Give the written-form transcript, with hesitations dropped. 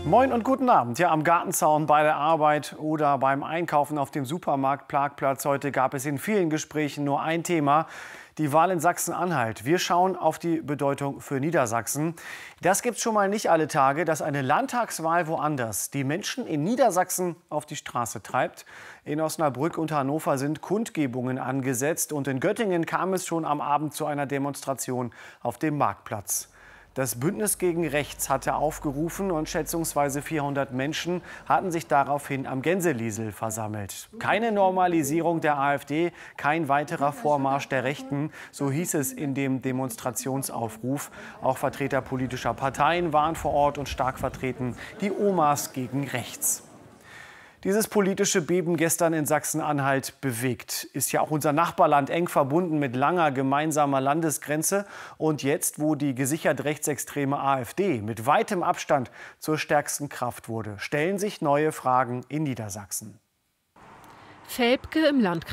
Moin und guten Abend. Ja, am Gartenzaun, bei der Arbeit oder beim Einkaufen auf dem Supermarktparkplatz. Heute gab es in vielen Gesprächen nur ein Thema: die Wahl in Sachsen-Anhalt. Wir schauen auf die Bedeutung für Niedersachsen. Das gibt's schon mal nicht alle Tage, dass eine Landtagswahl woanders die Menschen in Niedersachsen auf die Straße treibt. In Osnabrück und Hannover sind Kundgebungen angesetzt und in Göttingen kam es schon am Abend zu einer Demonstration auf dem Marktplatz. Das Bündnis gegen Rechts hatte aufgerufen und schätzungsweise 400 Menschen hatten sich daraufhin am Gänseliesel versammelt. Keine Normalisierung der AfD, kein weiterer Vormarsch der Rechten, so hieß es in dem Demonstrationsaufruf. Auch Vertreter politischer Parteien waren vor Ort und stark vertreten, die Omas gegen Rechts. Dieses politische Beben gestern in Sachsen-Anhalt bewegt. Ist ja auch unser Nachbarland eng verbunden mit langer gemeinsamer Landesgrenze. Und jetzt, wo die gesichert rechtsextreme AfD mit weitem Abstand zur stärksten Kraft wurde, stellen sich neue Fragen in Niedersachsen. Velpke im Landkreis